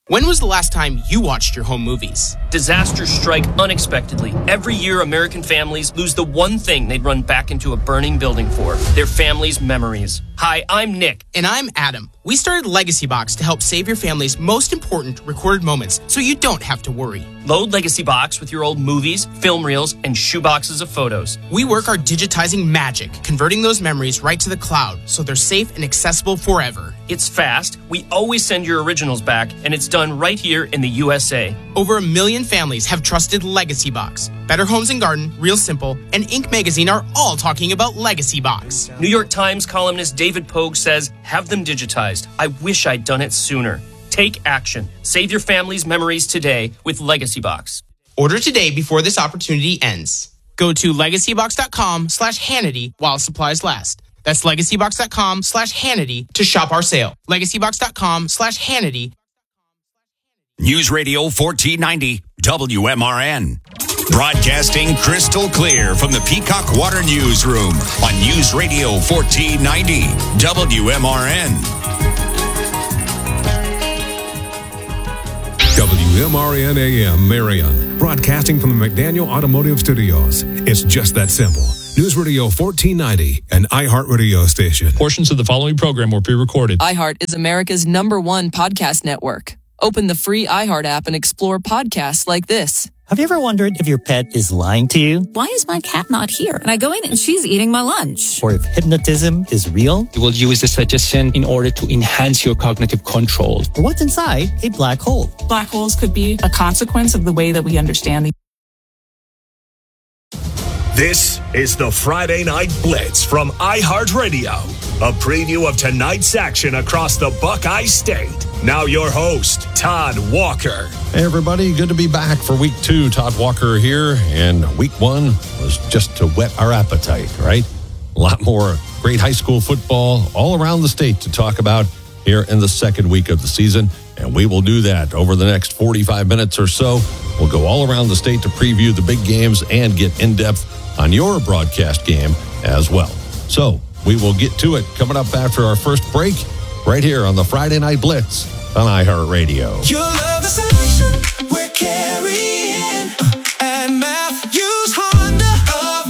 When was the last time you watched your home movies? Disasters strike unexpectedly. Every year, American families lose the one thing they'd run back into a burning building for, their family's memories. Hi, I'm Nick. And I'm Adam. We started Legacy Box to help save your family's most important recorded moments so you don't have to worry. Load Legacy Box with your old movies, film reels, and shoeboxes of photos. We work our digitizing magic, converting those memories right to the cloud so they're safe and accessible forever. It's fast, we always send your originals back, and it's done right here in the USA. Over 1 million families have trusted Legacy Box. Better Homes and Garden, Real Simple, and Inc. magazine are all talking about Legacy Box. New York Times columnist David Pogue says, have them digitized. I wish I'd done it sooner. Take action. Save your family's memories today with Legacy Box. Order today before this opportunity ends. Go to legacybox.com/Hannity while supplies last. That's legacybox.com/Hannity to shop our sale. legacybox.com/Hannity. News Radio 1490 WMRN. Broadcasting crystal clear from the Peacock Water Newsroom on News Radio 1490 WMRN. WMRN AM Marion, broadcasting from the McDaniel Automotive Studios. It's just that simple. News Radio 1490, an iHeart radio station. Portions of the following program were pre-recorded. iHeart is America's #1 podcast network. Open the free iHeart app and explore podcasts like this. Have you ever wondered if your pet is lying to you? Why is my cat not here? And I go in and she's eating my lunch. Or if hypnotism is real? You will use the suggestion in order to enhance your cognitive control. What's inside a black hole? Black holes could be a consequence of the way that we understand the... This is the Friday Night Blitz from iHeartRadio. A preview of tonight's action across the Buckeye State. Now your host, Todd Walker. Hey everybody, good to be back for week 2. Todd Walker here, and week 1 was just to whet our appetite, right? A lot more great high school football all around the state to talk about here in the second week of the season, and we will do that over the next 45 minutes or so. We'll go all around the state to preview the big games and get in-depth on your broadcast game as well. So we will get to it coming up after our first break right here on the Friday Night Blitz on iHeartRadio. Your love is action we're carrying at Matthews Honda of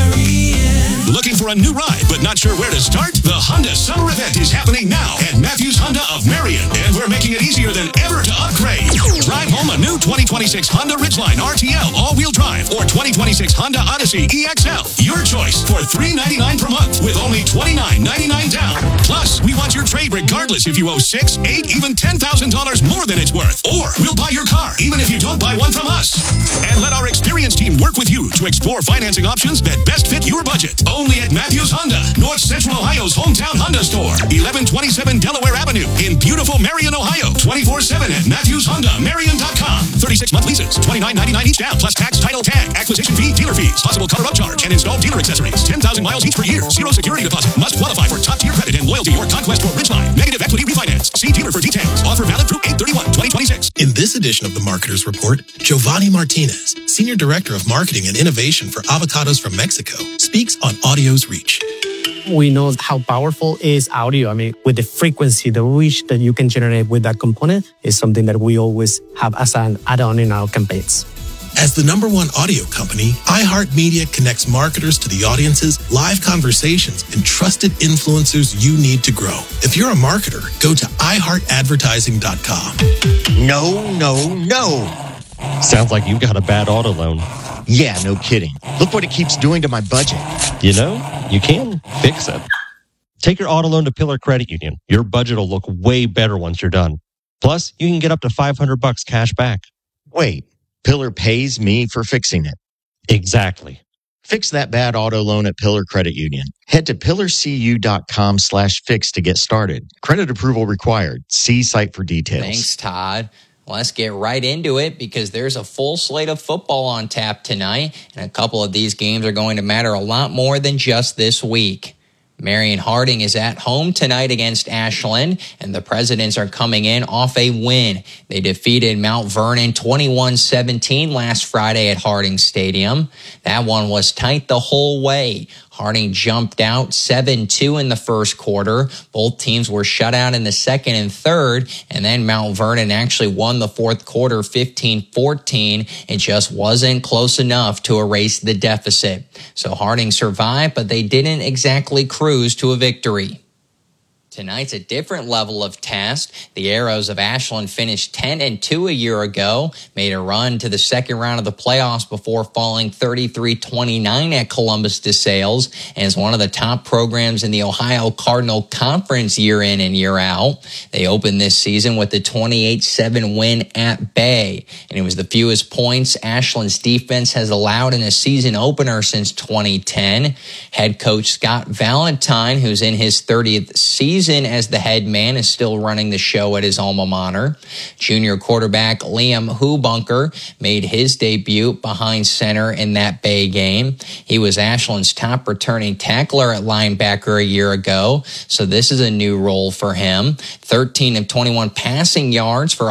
Marion. Looking for a new ride but not sure where to start? The Honda Summer Event is happening now at Matthews Honda of Marion, and we're making it easier than ever to upgrade. Drive home a new 2026 Honda Ridgeline RTL all-wheel drive or 2026 Honda Odyssey EXL. Your choice for $399 per month with only $29.99 down. Plus, we want your trade regardless if you owe $6,000, $8,000, even $10,000 more than it's worth. Or we'll buy your car even if you don't buy one from us. And let our experienced team work with you to explore financing options that best fit your budget. Only at Matthews Honda, North Central Ohio's hometown Honda store. 1127 Delaware Avenue in beautiful Marion, Ohio. 24/7 at MatthewsHondaMarion.com. 36-month leases, $29.99 each down, plus tax, title, tag, acquisition fee, dealer fees, possible cover upcharge, and installed dealer accessories. 10,000 miles each per year. Zero security deposit. Must qualify for top-tier credit and loyalty or conquest or Ridgeline. Negative equity refinance. See dealer for details. Offer valid through 8/31/2026. In this edition of the Marketer's Report, Giovanni Martinez, Senior Director of Marketing and Innovation for Avocados from Mexico, speaks on audio's reach. We know how powerful is audio. I mean, with the frequency, the reach that you can generate with that component is something that we always have as an add-on in our campaigns. As the #1 audio company, iHeartMedia connects marketers to the audiences, live conversations, and trusted influencers you need to grow. If you're a marketer, go to iHeartAdvertising.com. No. Sounds like you got a bad auto loan. Yeah, no kidding. Look what it keeps doing to my budget. You know, you can fix it. Take your auto loan to Pillar Credit Union. Your budget will look way better once you're done. Plus, you can get up to $500 cash back. Wait, Pillar pays me for fixing it? Exactly. Fix that bad auto loan at Pillar Credit Union. Head to pillarcu.com/fix to get started. Credit approval required. See site for details. Thanks, Todd. Let's get right into it because there's a full slate of football on tap tonight, and a couple of these games are going to matter a lot more than just this week. Marion Harding is at home tonight against Ashland, and the Presidents are coming in off a win. They defeated Mount Vernon 21-17 last Friday at Harding Stadium. That one was tight the whole way. Harding jumped out 7-2 in the first quarter. Both teams were shut out in the second and third, and then Mount Vernon actually won the fourth quarter 15-14. It just wasn't close enough to erase the deficit. So Harding survived, but they didn't exactly cruise to a victory. Tonight's a different level of test. The Arrows of Ashland finished 10-2 a year ago, made a run to the second round of the playoffs before falling 33-29 at Columbus DeSales, and is one of the top programs in the Ohio Cardinal Conference year in and year out. They opened this season with a 28-7 win at Bay, and it was the fewest points Ashland's defense has allowed in a season opener since 2010. Head coach Scott Valentine, who's in his 30th season as the head man, is still running the show at his alma mater. Junior quarterback Liam Hubunker made his debut behind center in that Bay game. He was Ashland's top returning tackler at linebacker a year ago, so this is a new role for him. 13 of 21 passing yards for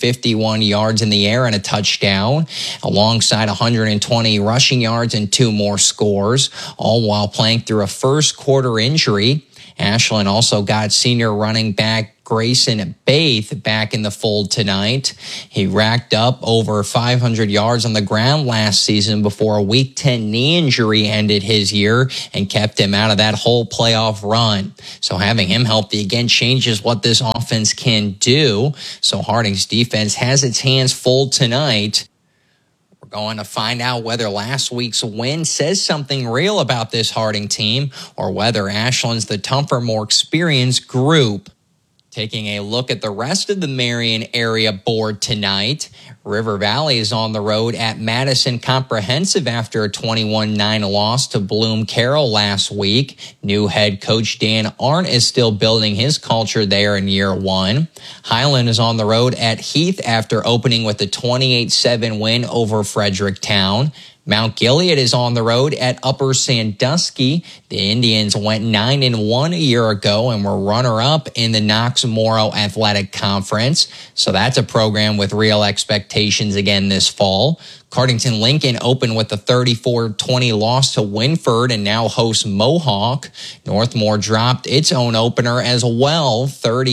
151 yards in the air and a touchdown, alongside 120 rushing yards and 2 more scores, all while playing through a first quarter injury. Ashland also got senior running back Grayson Baith back in the fold tonight. He racked up over 500 yards on the ground last season before a Week 10 knee injury ended his year and kept him out of that whole playoff run. So having him healthy again changes what this offense can do. So Harding's defense has its hands full tonight. We're going to find out whether last week's win says something real about this Harding team, or whether Ashland's the tougher, more experienced group. Taking a look at the rest of the Marion area board tonight, River Valley is on the road at Madison Comprehensive after a 21-9 loss to Bloom Carroll last week. New head coach Dan Arndt is still building his culture there in year one. Highland is on the road at Heath after opening with a 28-7 win over Fredericktown. Mount Gilead is on the road at Upper Sandusky. The Indians went 9-1 a year ago and were runner-up in the Knox-Morrow Athletic Conference. So that's a program with real expectations again this fall. Cardington Lincoln opened with a 34-20 loss to Winford and now hosts Mohawk. Northmore dropped its own opener as well,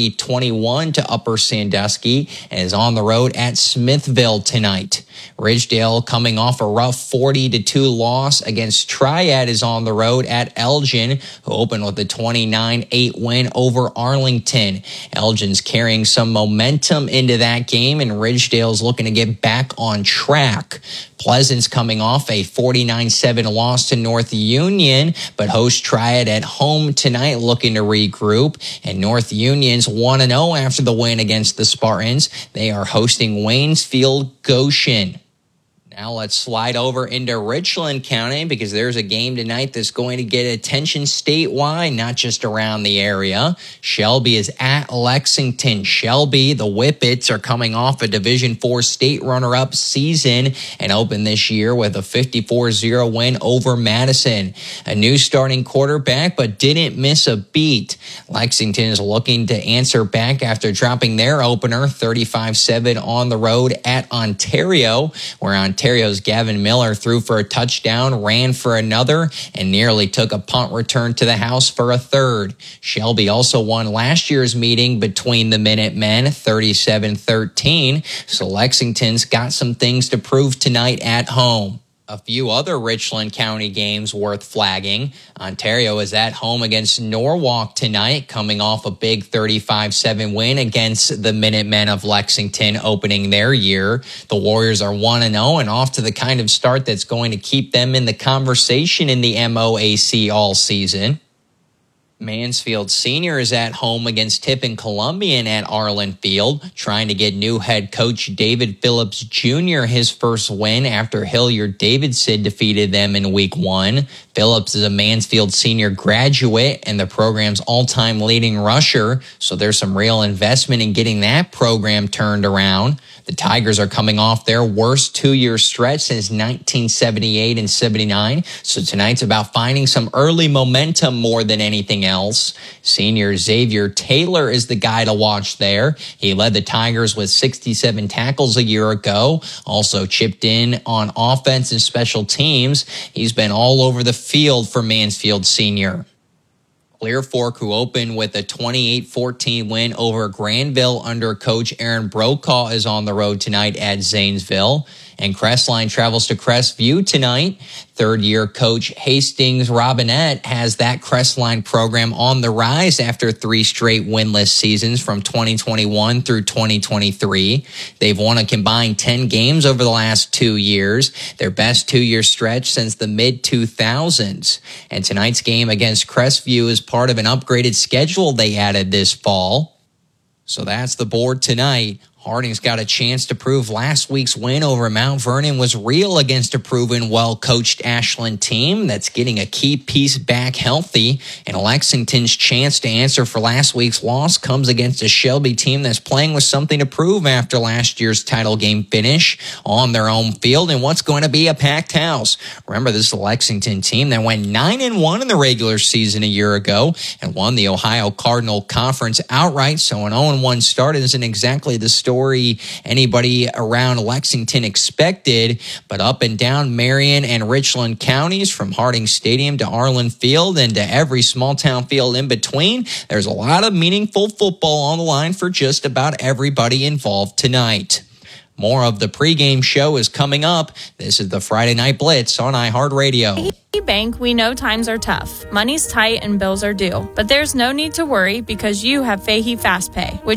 30-21 to Upper Sandusky, and is on the road at Smithville tonight. Ridgedale, coming off a rough 40-2 loss against Triad, is on the road at Elgin, who opened with a 29-8 win over Arlington. Elgin's carrying some momentum into that game, and Ridgedale's looking to get back on track. Pleasant's coming off a 49-7 loss to North Union, but hosts Triad at home tonight looking to regroup. And North Union's 1-0 after the win against the Spartans. They are hosting Waynesfield Goshen. Now let's slide over into Richland County, because there's a game tonight that's going to get attention statewide, not just around the area. Shelby is at Lexington. Shelby, the Whippets, are coming off a Division IV state runner-up season and opened this year with a 54-0 win over Madison. A new starting quarterback, but didn't miss a beat. Lexington is looking to answer back after dropping their opener 35-7 on the road at Ontario, where Ontario's Gavin Miller threw for a touchdown, ran for another, and nearly took a punt return to the house for a third. Shelby also won last year's meeting between the Minutemen, 37-13, so Lexington's got some things to prove tonight at home. A few other Richland County games worth flagging. Ontario is at home against Norwalk tonight, coming off a big 35-7 win against the Minutemen of Lexington opening their year. The Warriors are 1-0 and off to the kind of start that's going to keep them in the conversation in the MOAC all season. Mansfield Senior is at home against Tiffin Columbian at Arlen Field, trying to get new head coach David Phillips Jr. his first win after Hilliard Davidson defeated them in Week 1. Phillips is a Mansfield Senior graduate and the program's all-time leading rusher, so there's some real investment in getting that program turned around. The Tigers are coming off their worst two-year stretch since 1978 and 79, so tonight's about finding some early momentum more than anything anything else. Senior Xavier Taylor is the guy to watch there. He led the Tigers with 67 tackles a year ago, also chipped in on offense and special teams. He's been all over the field for Mansfield Senior. Clear Fork, who opened with a 28-14 win over Granville under coach Aaron Brokaw, is on the road tonight at Zanesville. And Crestline travels to Crestview tonight. Third-year coach Hastings Robinette has that Crestline program on the rise after 3 straight winless seasons from 2021 through 2023. They've won a combined 10 games over the last 2 years, their best 2-year stretch since the mid-2000s. And tonight's game against Crestview is part of an upgraded schedule they added this fall. So that's the board tonight. Harding's got a chance to prove last week's win over Mount Vernon was real against a proven, well-coached Ashland team that's getting a key piece back healthy. And Lexington's chance to answer for last week's loss comes against a Shelby team that's playing with something to prove after last year's title game finish on their own field and what's going to be a packed house. Remember, this is a Lexington team that went 9-1 in the regular season a year ago and won the Ohio Cardinal Conference outright. So an 0-1 start isn't exactly the story anybody around Lexington expected, but up and down Marion and Richland counties, from Harding Stadium to Arlen Field and to every small town field in between, there's a lot of meaningful football on the line for just about everybody involved tonight. More of the pregame show is coming up. This is the Friday Night Blitz on iHeartRadio. Bank, we know times are tough. Money's tight and bills are due. But there's no need to worry because you have Fahey Fast Pay, which